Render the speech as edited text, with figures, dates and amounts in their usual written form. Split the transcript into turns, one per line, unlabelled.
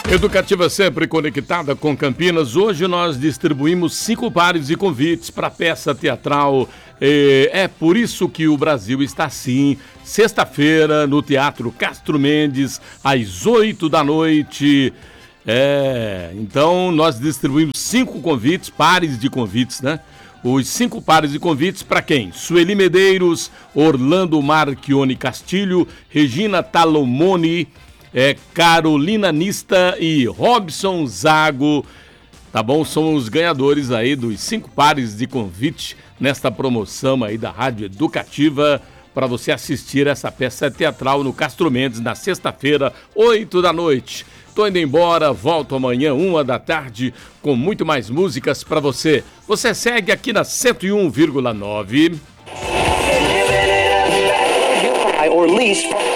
Educativa sempre conectada com Campinas. Hoje nós distribuímos 5 pares de convites para a peça teatral. É por isso que o Brasil está assim. Sexta-feira, no Teatro Castro Mendes, às 8 da noite. Então nós distribuímos 5 convites, pares de convites, né? Os 5 pares de convites para quem? Sueli Medeiros, Orlando Marchione Castilho, Regina Talomoni, Carolina Nista e Robson Zago, tá bom? São os ganhadores aí dos 5 pares de convite nesta promoção aí da Rádio Educativa para você assistir essa peça teatral no Castro Mendes na sexta-feira, 8 da noite. Tô indo embora, volto amanhã, 1 da tarde, com muito mais músicas para você. Você segue aqui na 101,9.